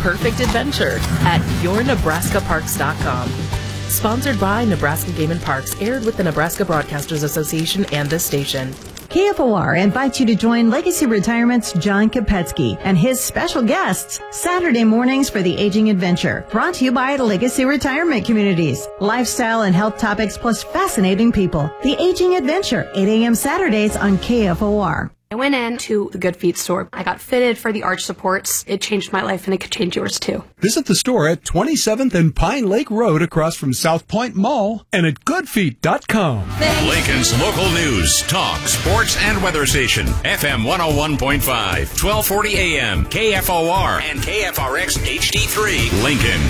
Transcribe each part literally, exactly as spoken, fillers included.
perfect adventure at your nebraska parks dot com. Sponsored by Nebraska Game and Parks, aired with the Nebraska Broadcasters Association and this station. K F O R invites you to join Legacy Retirement's John Kopetsky and his special guests Saturday mornings for the Aging Adventure. Brought to you by Legacy Retirement Communities. Lifestyle and health topics plus fascinating people. The Aging Adventure, eight a.m. Saturdays on K F O R. I went into the Good Feet store. I got fitted for the arch supports. It changed my life, and it could change yours, too. Visit the store at twenty-seventh and Pine Lake Road across from South Point Mall and at good feet dot com. Lincoln's local news, talk, sports, and weather station. F M one oh one point five, twelve forty A M, K F O R, and K F R X H D three, Lincoln.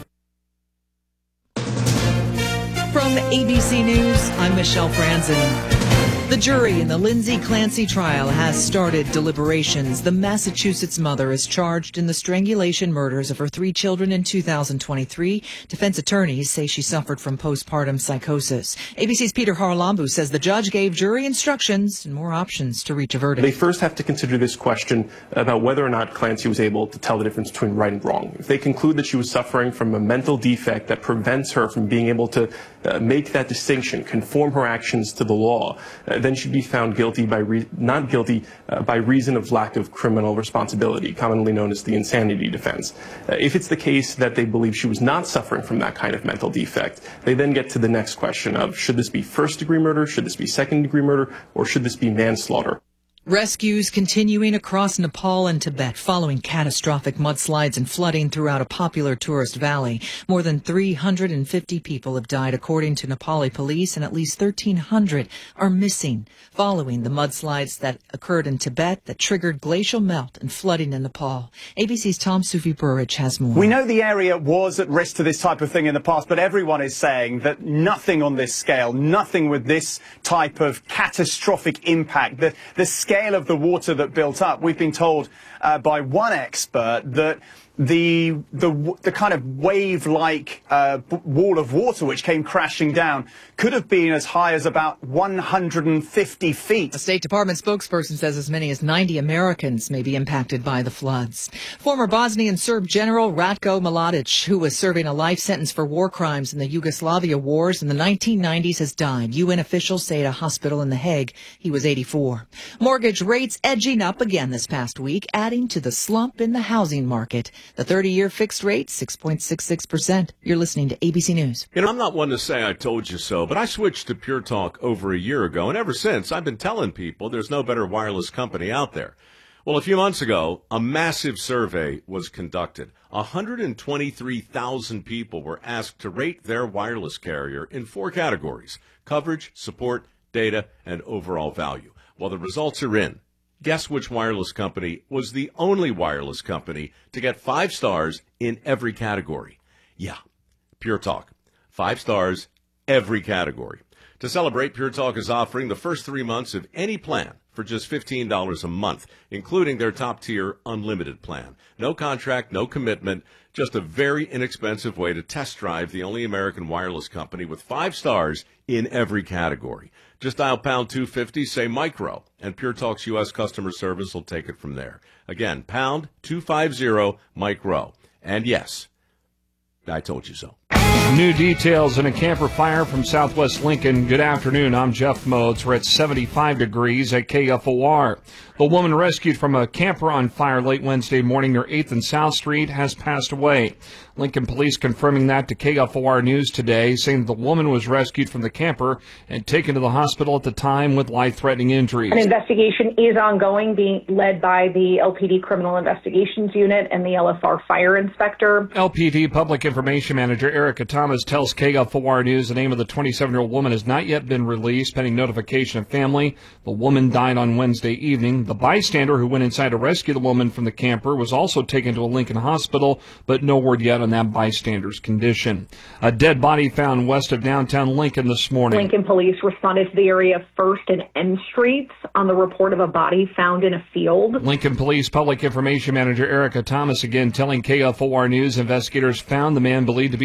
From A B C News, I'm Michelle Franzen. The jury in the Lindsay Clancy trial has started deliberations. The Massachusetts mother is charged in the strangulation murders of her three children in two thousand twenty-three. Defense attorneys say she suffered from postpartum psychosis. A B C's Peter Harlambu says the judge gave jury instructions and more options to reach a verdict. They first have to consider this question about whether or not Clancy was able to tell the difference between right and wrong. If they conclude that she was suffering from a mental defect that prevents her from being able to uh, make that distinction, conform her actions to the law, uh, then she'd be found guilty by re- not guilty uh, by reason of lack of criminal responsibility, commonly known as the insanity defense. Uh, if it's the case that they believe she was not suffering from that kind of mental defect, they then get to the next question of should this be first-degree murder, should this be second-degree murder, or should this be manslaughter? Rescues continuing across Nepal and Tibet following catastrophic mudslides and flooding throughout a popular tourist valley. More than three hundred fifty people have died, according to Nepali police, and at least thirteen hundred are missing following the mudslides that occurred in Tibet that triggered glacial melt and flooding in Nepal. A B C's Tom Sufi-Burridge has more. We know the area was at risk to this type of thing in the past, but everyone is saying that nothing on this scale, nothing with this type of catastrophic impact, the, the scale of the water that built up. We've been told uh, by one expert that the the the kind of wave-like uh, wall of water which came crashing down could have been as high as about one hundred fifty feet. A State Department spokesperson says as many as ninety Americans may be impacted by the floods. Former Bosnian Serb General Ratko Mladic, who was serving a life sentence for war crimes in the Yugoslavia wars in the nineteen nineties, has died. U N officials say at a hospital in The Hague. He was eighty-four. Mortgage rates edging up again this past week, adding to the slump in the housing market. The thirty-year fixed rate, six point six six percent. You're listening to A B C News. You know, I'm not one to say I told you so, but I switched to Pure Talk over a year ago, and ever since, I've been telling people there's no better wireless company out there. Well, a few months ago, a massive survey was conducted. one hundred twenty-three thousand people were asked to rate their wireless carrier in four categories: coverage, support, data, and overall value. Well, the results are in. Guess which wireless company was the only wireless company to get five stars in every category? Yeah, Pure Talk. Five stars, every category. To celebrate, Pure Talk is offering the first three months of any plan for just fifteen dollars a month, including their top-tier unlimited plan. No contract, no commitment, just a very inexpensive way to test drive the only American wireless company with five stars in every category. Just dial pound two fifty, say micro, and Pure Talk's U S customer service will take it from there. Again, pound two fifty, micro. And yes, I told you so. New details in a camper fire from Southwest Lincoln. Good afternoon. I'm Jeff Modes. We're at seventy-five degrees at K F O R. The woman rescued from a camper on fire late Wednesday morning near eighth and South Street has passed away. Lincoln police confirming that to K F O R News today, saying the woman was rescued from the camper and taken to the hospital at the time with life-threatening injuries. An investigation is ongoing, being led by the L P D Criminal Investigations Unit and the L F R Fire Inspector. L P D Public Information Manager Erica Thomas tells K F O R News the name of the twenty-seven-year-old woman has not yet been released, pending notification of family. The woman died on Wednesday evening. The bystander who went inside to rescue the woman from the camper was also taken to a Lincoln hospital, but no word yet on that bystander's condition. A dead body found west of downtown Lincoln this morning. Lincoln police responded to the area of First and M Streets on the report of a body found in a field. Lincoln Police Public Information Manager Erica Thomas again telling K F O R News investigators found the man believed to be in his fifties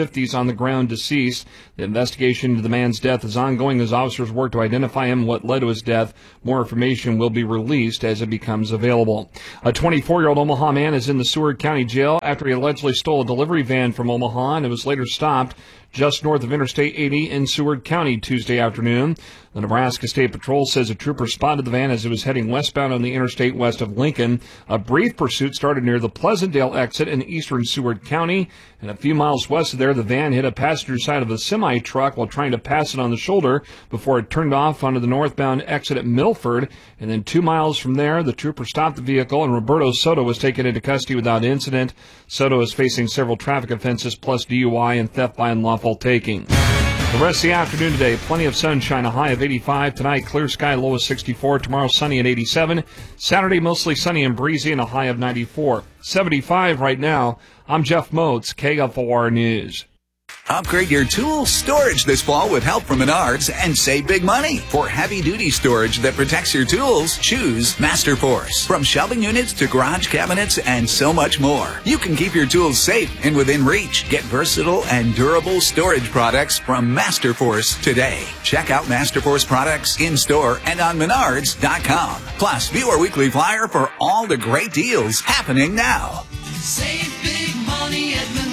fifties on the ground, deceased. The investigation into the man's death is ongoing as officers work to identify him, what led to his death. More information will be released as it becomes available. A twenty-four-year-old Omaha man is in the Seward County Jail after he allegedly stole a delivery van from Omaha and it was later stopped just north of Interstate eighty in Seward County Tuesday afternoon. The Nebraska State Patrol says a trooper spotted the van as it was heading westbound on the interstate west of Lincoln. A brief pursuit started near the Pleasantdale exit in eastern Seward County, and a few miles west of there, the van hit a passenger side of a semi-truck while trying to pass it on the shoulder before it turned off onto the northbound exit at Milford. And then two miles from there, the trooper stopped the vehicle, and Roberto Soto was taken into custody without incident. Soto is facing several traffic offenses plus D U I and theft by unlawful taking. The rest of the afternoon today, plenty of sunshine, a high of eighty-five. Tonight, clear sky, low of sixty-four. Tomorrow, sunny at eighty-seven. Saturday, mostly sunny and breezy and a high of ninety-four. seventy-five right now. I'm Jeff Moats, K F O R News. Upgrade your tool storage this fall with help from Menards and save big money. For heavy-duty storage that protects your tools, choose Masterforce. From shelving units to garage cabinets and so much more. You can keep your tools safe and within reach. Get versatile and durable storage products from Masterforce today. Check out Masterforce products in-store and on Menards dot com. Plus, view our weekly flyer for all the great deals happening now. Save big money at Menards.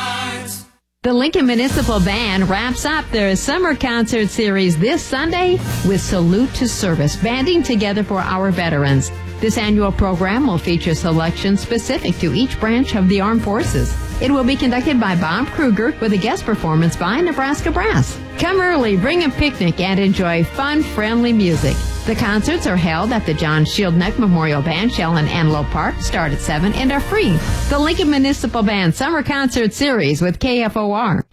The Lincoln Municipal Band wraps up their summer concert series this Sunday with Salute to Service, banding together for our veterans. This annual program will feature selections specific to each branch of the armed forces. It will be conducted by Bob Kruger with a guest performance by Nebraska Brass. Come early, bring a picnic, and enjoy fun, friendly music. The concerts are held at the John Shieldneck Memorial Bandshell in Antelope Park, start at seven, and are free. The Lincoln Municipal Band Summer Concert Series with K F O R.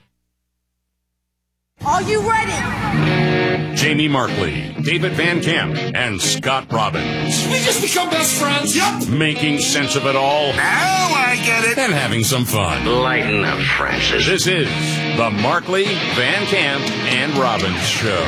Are you ready? Jamie Markley, David Van Camp, and Scott Robbins. We just become best friends. Yep. Making sense of it all. Now I get it. And having some fun. Lighten up, Francis. This is the Markley, Van Camp, and Robbins Show.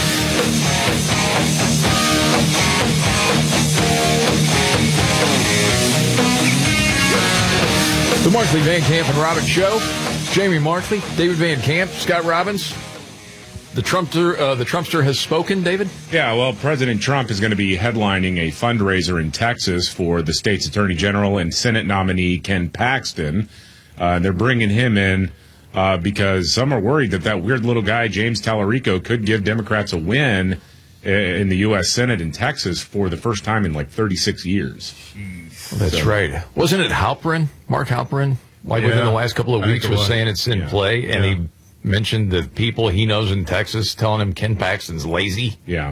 The Markley, Van Camp, and Robbins Show. Jamie Markley, David Van Camp, Scott Robbins. The Trumpster, uh, the Trumpster has spoken, David? Yeah, well, President Trump is going to be headlining a fundraiser in Texas for the state's Attorney General and Senate nominee Ken Paxton. Uh, they're bringing him in uh, because some are worried that that weird little guy, James Tallarico, could give Democrats a win in the U S Senate in Texas for the first time in like thirty-six years. Well, that's so, right. Wasn't it Halperin, Mark Halperin, like yeah, within the last couple of weeks was, was saying it's in yeah. play, and yeah. he mentioned the people he knows in Texas telling him Ken Paxton's lazy? Yeah.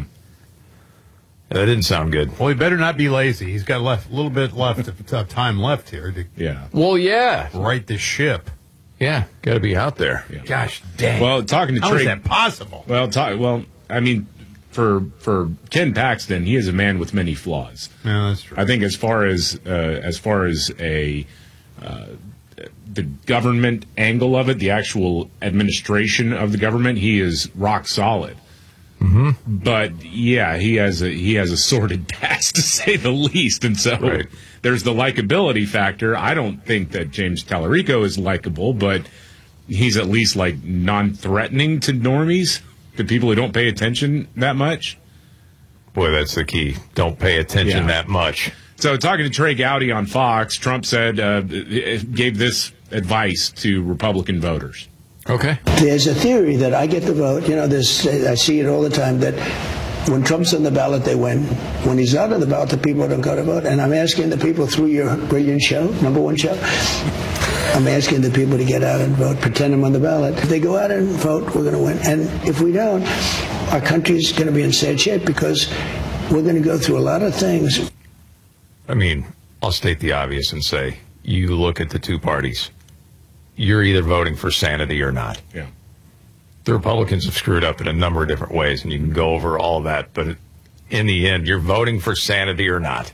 That didn't sound good. Well, he better not be lazy. He's got left a little bit left of time left here to yeah. Well, yeah. right the ship. Yeah, got to be out there. Yeah. Gosh dang. Well, talking to How Trey, is that possible? Well, talk, well, I mean, for for Ken Paxton, he is a man with many flaws. Yeah, that's true. I think as far as uh, as far as a uh, the government angle of it, the actual administration of the government, he is rock solid. Mm-hmm. But yeah, he has a he has a sordid past, to say the least, and so right. there's the likability factor. I don't think that James Tallarico is likable, but he's at least like non-threatening to normies, to people who don't pay attention that much. Boy, that's the key. Don't pay attention yeah. that much. So talking to Trey Gowdy on Fox, Trump said uh, gave this advice to Republican voters. Okay. There's a theory that I get the vote. You know, there's, I see it all the time, that when Trump's on the ballot, they win. When he's out on the ballot, the people don't go to vote. And I'm asking the people through your brilliant show, number one show, I'm asking the people to get out and vote, pretend I'm on the ballot. If they go out and vote, we're going to win. And if we don't, our country's going to be in sad shape because we're going to go through a lot of things. I mean, I'll state the obvious and say, you look at the two parties. You're either voting for sanity or not. Yeah. The Republicans have screwed up in a number of different ways, and you can go over all that, but in the end, you're voting for sanity or not.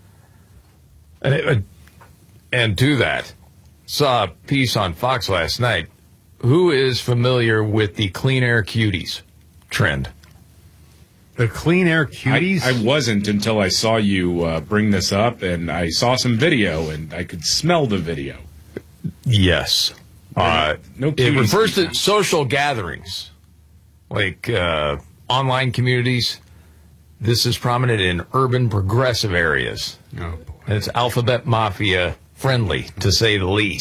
And, it, and to that, saw a piece on Fox last night. Who is familiar with the Clean Air Cuties trend? The Clean Air Cuties? I, I wasn't until I saw you uh, bring this up, and I saw some video, and I could smell the video. Yes. Uh, No it cuties refers to to social gatherings, like uh, online communities. This is prominent in urban progressive areas. Oh, boy. And it's alphabet mafia friendly, to say the least.